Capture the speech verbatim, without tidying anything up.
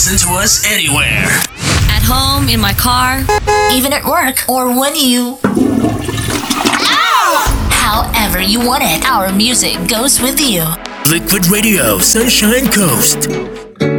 listen to us anywhere. At home, in my car, even at work, or when you... Ow! However you want it, our music goes with you. Liquid Radio, Sunshine Coast.